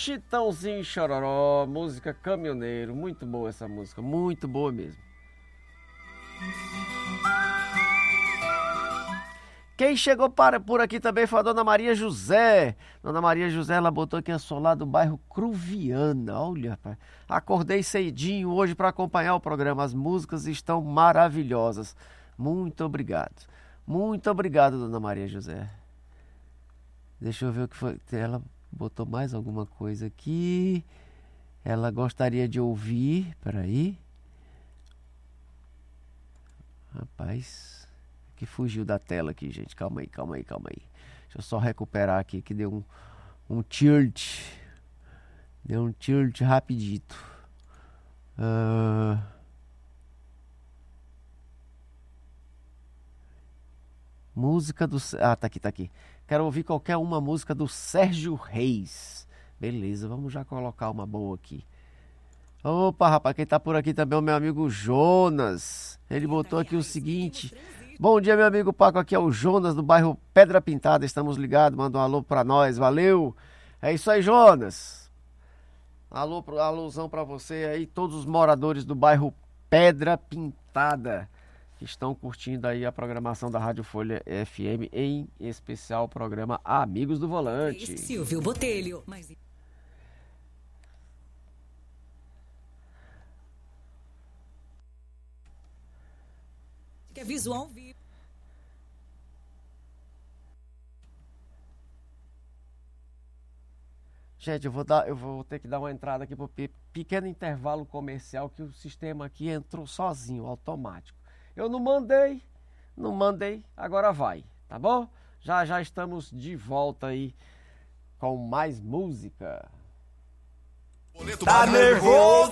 Chitãozinho Chororó, música Caminhoneiro. Muito boa essa música, muito boa mesmo. Quem chegou por aqui também foi a Dona Maria José. Dona Maria José, ela botou aqui, eu sou lá do bairro Cruviana. Olha, rapaz, acordei cedinho hoje para acompanhar o programa. As músicas estão maravilhosas. Muito obrigado. Muito obrigado, Dona Maria José. Deixa eu ver o que foi. Ela botou mais alguma coisa aqui. Ela gostaria de ouvir. Peraí. Rapaz... que fugiu da tela aqui, gente. Calma aí. Deixa eu só recuperar aqui, que deu um tilt. Deu um tilt rapidito. Música do... tá aqui. Quero ouvir qualquer uma música do Sérgio Reis. Beleza, vamos já colocar uma boa aqui. Opa, rapaz, quem tá por aqui também é o meu amigo Jonas. Ele botou aqui o seguinte... Bom dia, meu amigo Paco, aqui é o Jonas do bairro Pedra Pintada, estamos ligados, manda um alô pra nós, valeu. É isso aí, Jonas. Alôzão pra você aí, todos os moradores do bairro Pedra Pintada, que estão curtindo aí a programação da Rádio Folha FM, em especial o programa Amigos do Volante. Silvio Botelho. Que é visual vivo. Gente, eu vou ter que dar uma entrada aqui para o pequeno intervalo comercial, que o sistema aqui entrou sozinho, automático. Eu não mandei, agora vai, tá bom? Já estamos de volta aí com mais música. Tá nervoso?